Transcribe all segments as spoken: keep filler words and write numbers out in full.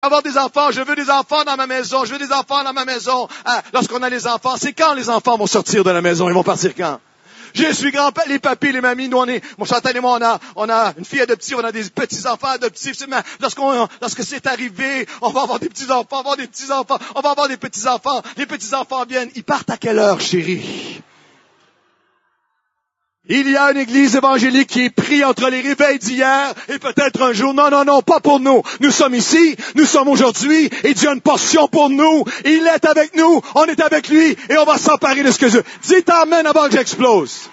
Avoir des enfants, je veux des enfants dans ma maison, je veux des enfants dans ma maison. Ah, lorsqu'on a les enfants, c'est quand les enfants vont sortir de la maison? Ils vont partir quand? Je suis grand-père, les papis, les mamies, nous on est, mon Chantal et moi, on a, on a une fille adoptive, on a des petits-enfants adoptifs. Lorsqu'on, lorsque c'est arrivé, on va avoir des petits-enfants, on va avoir des petits-enfants, on va avoir des petits-enfants. Les petits-enfants viennent, ils partent à quelle heure, chérie? Il y a une église évangélique qui est prise entre les réveils d'hier et peut-être un jour. Non, non, non, pas pour nous. Nous sommes ici, nous sommes aujourd'hui et Dieu a une portion pour nous. Il est avec nous, on est avec lui et on va s'emparer de ce que Dieu... Dites amen avant que j'explose.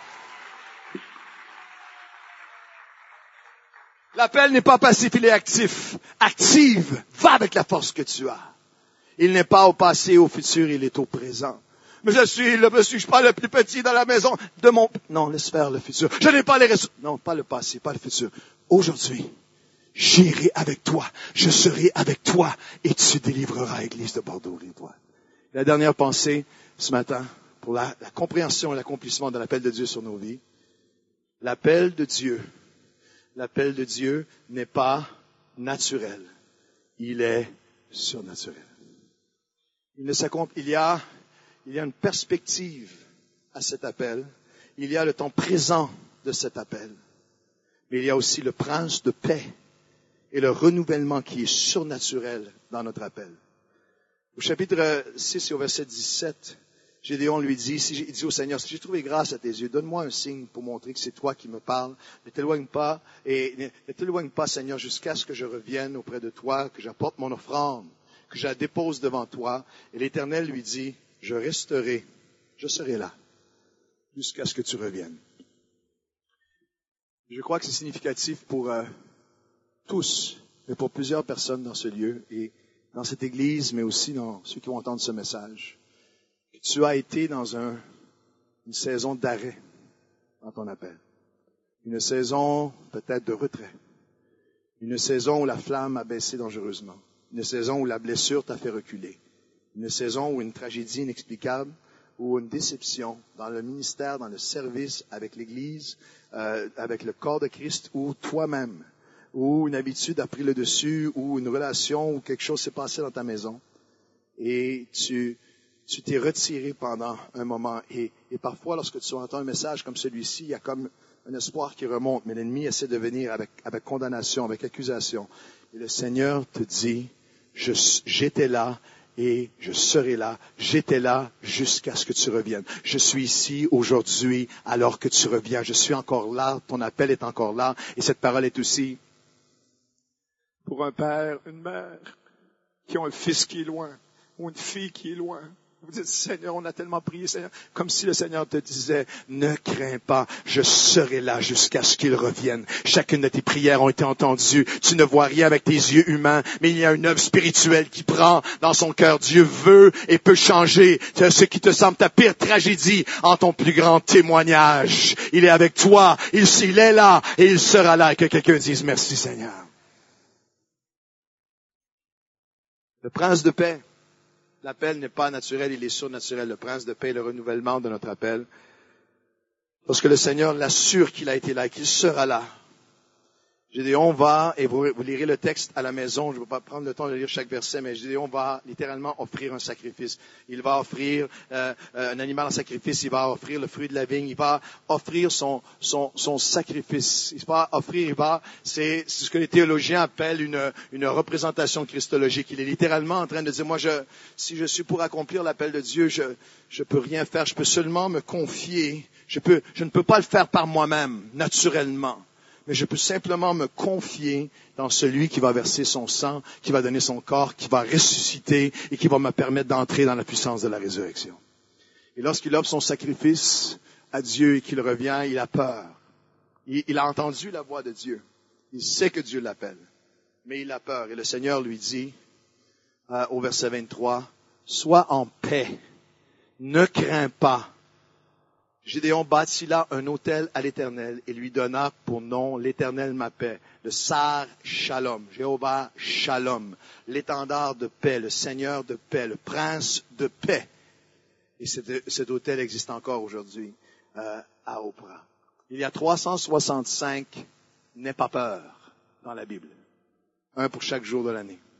L'appel n'est pas passif, il est actif. Active, va avec la force que tu as. Il n'est pas au passé, au futur, il est au présent. Mais je suis le monsieur, je suis pas le plus petit dans la maison de mon... Non, laisse faire le futur. Je n'ai pas les ressources. Non, pas le passé, pas le futur. Aujourd'hui, j'irai avec toi. Je serai avec toi et tu délivreras l'Église de Bordeaux, les doigts. La dernière pensée ce matin, pour la, la compréhension et l'accomplissement de l'appel de Dieu sur nos vies. L'appel de Dieu, l'appel de Dieu n'est pas naturel. Il est surnaturel. Il ne s'accomplit, il y a Il y a une perspective à cet appel. Il y a le temps présent de cet appel. Mais il y a aussi le prince de paix et le renouvellement qui est surnaturel dans notre appel. Au chapitre six et au verset dix-sept, Gédéon lui dit, si il dit au Seigneur, si j'ai trouvé grâce à tes yeux, donne-moi un signe pour montrer que c'est toi qui me parles. Ne t'éloigne pas, et ne t'éloigne pas, Seigneur, jusqu'à ce que je revienne auprès de toi, que j'apporte mon offrande, que je la dépose devant toi. Et l'Éternel lui dit, je resterai, je serai là, jusqu'à ce que tu reviennes. Je crois que c'est significatif pour euh, tous, mais pour plusieurs personnes dans ce lieu et dans cette église, mais aussi dans ceux qui vont entendre ce message. Que tu as été dans un, une saison d'arrêt dans ton appel. Une saison peut-être de retrait. Une saison où la flamme a baissé dangereusement. Une saison où la blessure t'a fait reculer. Une saison où une tragédie inexplicable, ou une déception dans le ministère, dans le service, avec l'Église, euh, avec le corps de Christ, ou toi-même, ou une habitude a pris le dessus, ou une relation, ou quelque chose s'est passé dans ta maison, et tu tu t'es retiré pendant un moment. Et, et parfois, lorsque tu entends un message comme celui-ci, il y a comme un espoir qui remonte, mais l'ennemi essaie de venir avec, avec condamnation, avec accusation. Et le Seigneur te dit, je, j'étais là, et je serai là. J'étais là jusqu'à ce que tu reviennes. Je suis ici aujourd'hui alors que tu reviens. Je suis encore là. Ton appel est encore là. Et cette parole est aussi pour un père, une mère qui ont un fils qui est loin ou une fille qui est loin. Vous dites, Seigneur, on a tellement prié, Seigneur, comme si le Seigneur te disait, ne crains pas, je serai là jusqu'à ce qu'il revienne. Chacune de tes prières ont été entendues. Tu ne vois rien avec tes yeux humains, mais il y a une œuvre spirituelle qui prend dans son cœur. Dieu veut et peut changer ce qui te semble ta pire tragédie en ton plus grand témoignage. Il est avec toi, il, il est là et il sera là. Et que quelqu'un dise, merci Seigneur. Le prince de paix. L'appel n'est pas naturel, il est surnaturel. Le prince de paix, le renouvellement de notre appel. Lorsque le Seigneur l'assure qu'il a été là, qu'il sera là. Gédéon va, et vous, vous lirez le texte à la maison, je ne vais pas prendre le temps de lire chaque verset, mais Gédéon va littéralement offrir un sacrifice. Il va offrir euh, un animal en sacrifice, il va offrir le fruit de la vigne, il va offrir son, son, son sacrifice. Il va offrir, il va, c'est, c'est ce que les théologiens appellent une, une représentation christologique. Il est littéralement en train de dire, moi, je, si je suis pour accomplir l'appel de Dieu, je je peux rien faire, je peux seulement me confier. Je peux, je ne peux pas le faire par moi-même, naturellement. Mais je peux simplement me confier dans celui qui va verser son sang, qui va donner son corps, qui va ressusciter et qui va me permettre d'entrer dans la puissance de la résurrection. Et lorsqu'il offre son sacrifice à Dieu et qu'il revient, il a peur. Il, il a entendu la voix de Dieu. Il sait que Dieu l'appelle. Mais il a peur. Et le Seigneur lui dit, euh, au verset vingt-trois, « Sois en paix, ne crains pas. » Gédéon bâtit là un autel à l'Éternel et lui donna pour nom l'Éternel ma paix, le Sar Shalom, Jéhovah Shalom, l'étendard de paix, le Seigneur de paix, le prince de paix. Et cet, cet autel existe encore aujourd'hui euh, à Oprah. Il y a trois cent soixante-cinq « N'aie pas peur » dans la Bible. Un pour chaque jour de l'année.